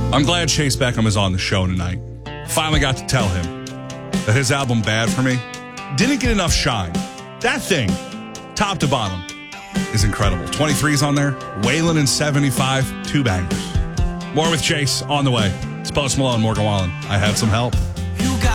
I'm glad Chase Beckham is on the show tonight. Finally got to tell him that his album, Bad For Me, didn't get enough shine. That thing, top to bottom, is incredible. 23's on there. Waylon and 75, 2 bangers. More with Chase on the way. It's Post Malone, Morgan Wallen. I Had Some Help.